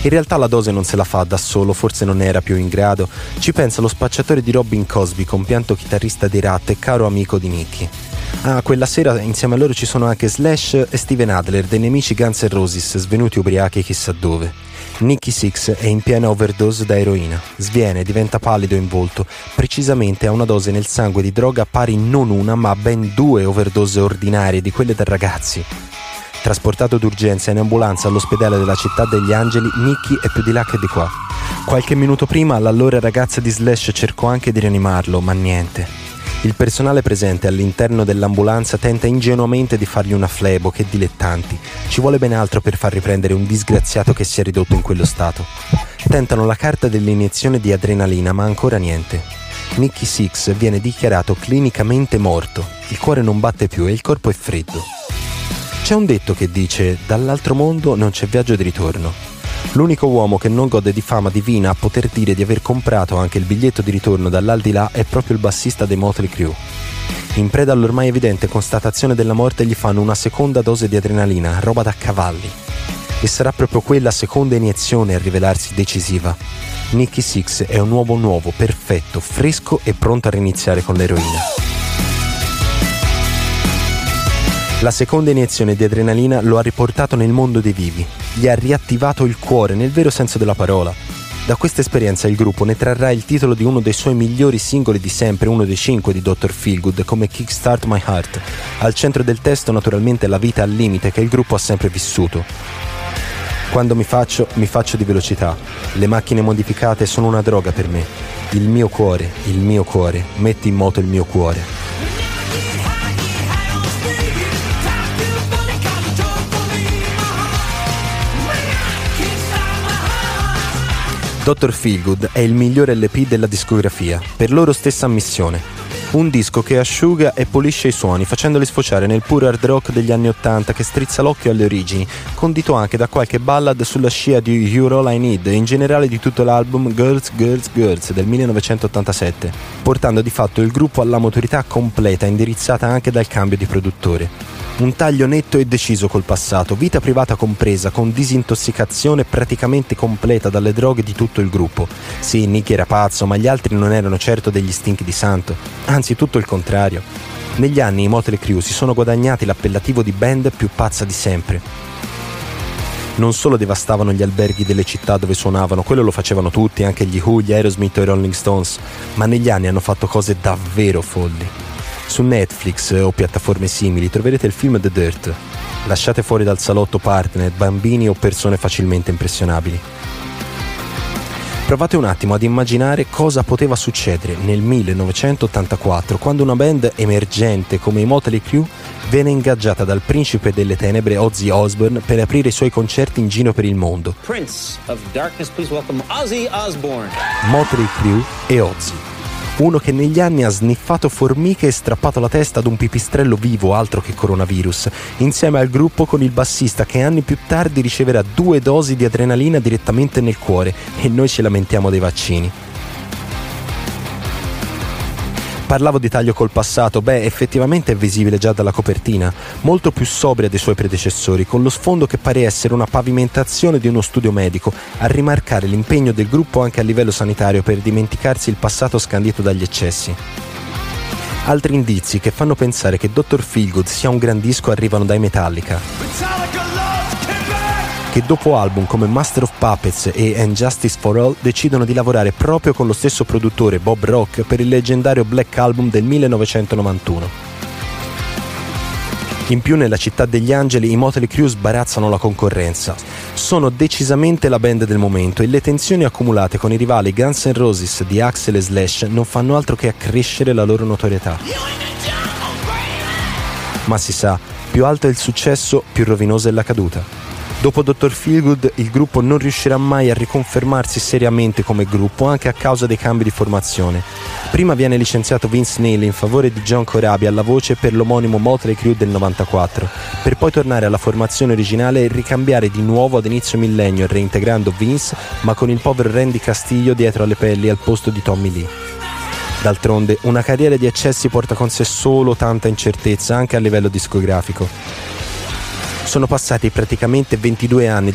In realtà la dose non se la fa da solo, forse non era più in grado. Ci pensa lo spacciatore di Robin Cosby, compianto chitarrista dei Rat e caro amico di Nicky. Quella sera insieme a loro ci sono anche Slash e Steven Adler, dei nemici Guns N' Roses, svenuti ubriachi chissà dove. Nicky Six è in piena overdose da eroina, sviene, diventa pallido in volto, precisamente ha una dose nel sangue di droga pari non una ma ben 2 overdose ordinarie di quelle da ragazzi. Trasportato d'urgenza in ambulanza all'ospedale della città degli Angeli, Nicky è più di là che di qua. Qualche minuto prima l'allora ragazza di Slash cercò anche di rianimarlo, ma niente. Il personale presente all'interno dell'ambulanza tenta ingenuamente di fargli una flebo, che dilettanti. Ci vuole ben altro per far riprendere un disgraziato che si è ridotto in quello stato. Tentano la carta dell'iniezione di adrenalina, ma ancora niente. Nicky Six viene dichiarato clinicamente morto. Il cuore non batte più e il corpo è freddo. C'è un detto che dice: dall'altro mondo non c'è viaggio di ritorno. L'unico uomo che non gode di fama divina a poter dire di aver comprato anche il biglietto di ritorno dall'aldilà è proprio il bassista dei Motley Crue. In preda all'ormai evidente constatazione della morte gli fanno una seconda dose di adrenalina, roba da cavalli. E sarà proprio quella seconda iniezione a rivelarsi decisiva. Nicky Six è un uomo nuovo, perfetto, fresco e pronto a riniziare con l'eroina. La seconda iniezione di adrenalina lo ha riportato nel mondo dei vivi, gli ha riattivato il cuore nel vero senso della parola. Da questa esperienza il gruppo ne trarrà il titolo di uno dei suoi migliori singoli di sempre, uno dei 5 di Dr. Feelgood, come Kickstart My Heart. Al centro del testo naturalmente la vita al limite che il gruppo ha sempre vissuto. Quando mi faccio di velocità. Le macchine modificate sono una droga per me. Il mio cuore, metti in moto il mio cuore. Dr. Feelgood è il migliore LP della discografia, per loro stessa ammissione. Un disco che asciuga e pulisce i suoni, facendoli sfociare nel puro hard rock degli anni '80 che strizza l'occhio alle origini, condito anche da qualche ballad sulla scia di You're All I Need e in generale di tutto l'album Girls, Girls, Girls del 1987, portando di fatto il gruppo alla maturità completa, indirizzata anche dal cambio di produttore. Un taglio netto e deciso col passato, vita privata compresa, con disintossicazione praticamente completa dalle droghe di tutto il gruppo. Sì, Nicky era pazzo, ma gli altri non erano certo degli stinchi di santo, anzi tutto il contrario. Negli anni i Motley Crue si sono guadagnati l'appellativo di band più pazza di sempre. Non solo devastavano gli alberghi delle città dove suonavano, quello lo facevano tutti, anche gli Who, gli Aerosmith o i Rolling Stones, ma negli anni hanno fatto cose davvero folli. Su Netflix o piattaforme simili troverete il film The Dirt. Lasciate fuori dal salotto partner, bambini o persone facilmente impressionabili. Provate un attimo ad immaginare cosa poteva succedere nel 1984 quando una band emergente come i Motley Crue viene ingaggiata dal principe delle tenebre Ozzy Osbourne per aprire i suoi concerti in giro per il mondo. Prince of Darkness, please welcome Ozzy Osbourne. Motley Crue e Ozzy. Uno che negli anni ha sniffato formiche e strappato la testa ad un pipistrello vivo, altro che coronavirus, insieme al gruppo con il bassista che anni più tardi riceverà 2 dosi di adrenalina direttamente nel cuore e noi ci lamentiamo dei vaccini. Parlavo di taglio col passato, effettivamente è visibile già dalla copertina, molto più sobria dei suoi predecessori, con lo sfondo che pare essere una pavimentazione di uno studio medico, a rimarcare l'impegno del gruppo anche a livello sanitario per dimenticarsi il passato scandito dagli eccessi. Altri indizi che fanno pensare che Dr. Feelgood sia un gran disco arrivano dai Metallica, che dopo album come Master of Puppets e And Justice for All decidono di lavorare proprio con lo stesso produttore Bob Rock per il leggendario Black Album del 1991. In più nella città degli angeli i Motley Crue sbarazzano la concorrenza. Sono decisamente la band del momento e le tensioni accumulate con i rivali Guns N' Roses di Axl e Slash non fanno altro che accrescere la loro notorietà. Ma si sa, più alto è il successo, più rovinosa è la caduta. Dopo Dr. Feelgood il gruppo non riuscirà mai a riconfermarsi seriamente come gruppo anche a causa dei cambi di formazione. Prima viene licenziato Vince Neil in favore di John Corabi alla voce per l'omonimo Motley Crue del 94, per poi tornare alla formazione originale e ricambiare di nuovo ad inizio millennio reintegrando Vince ma con il povero Randy Castillo dietro alle pelli al posto di Tommy Lee. D'altronde una carriera di eccessi porta con sé solo tanta incertezza anche a livello discografico. Sono passati praticamente 22 anni